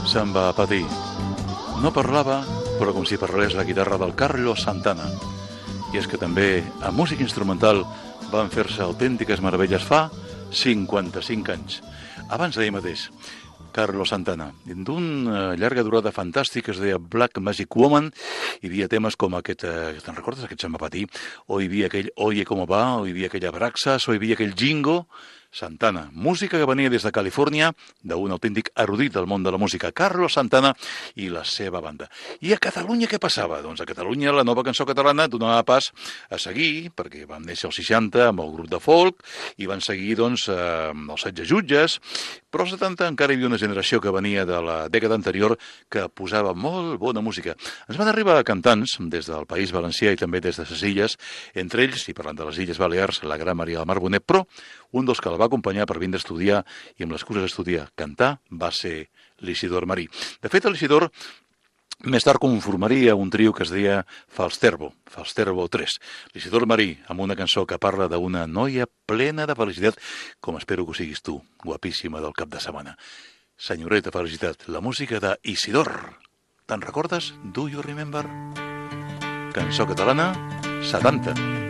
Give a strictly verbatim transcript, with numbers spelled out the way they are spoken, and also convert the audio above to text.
Se'n va patir. No parlava, però com si parlés la guitarra del Carlos Santana. I és que també, a música instrumental, van fer-se autèntiques meravelles fa cinquanta-cinc anys. Abans d'ahir mateix, Carlos Santana, d'una llarga durada fantàstica, es deia Black Magic Woman. Hi havia temes com aquest, eh, te'n recordes, aquest Se'n va patir? O hi havia aquell Oye Como Va, o hi havia aquella Braxas, o hi havia aquell Jingo. Santana, música que venia des de Califòrnia, d'un autèntic erudit del món de la música, Carlos Santana i la seva banda. I a Catalunya què passava? Doncs a Catalunya la nova cançó catalana donava pas a seguir, perquè vam néixer als seixanta amb el grup de folk, i van seguir doncs eh, els setze jutges, però als setanta encara hi havia una generació que venia de la dècada anterior que posava molt bona música. Ens van arribar cantants des del País Valencià i també des de les illes, entre ells, i parlant de les Illes Balears, la gran Maria del Mar Bonet, però un dels que la va acompanyar per vindre a estudiar i amb l'excusa d'estudiar cantar va ser l'Isidor Marí. De fet, l'Isidor més tard conformaria un trio que es deia Falsterbo, Falsterbo tres. L'Isidor Marí, amb una cançó que parla d'una noia plena de felicitat, com espero que ho siguis tu, guapíssima del cap de setmana. Senyoreta felicitat, la música d'Isidor. Te'n recordes? Do you remember? Cançó catalana, setanta.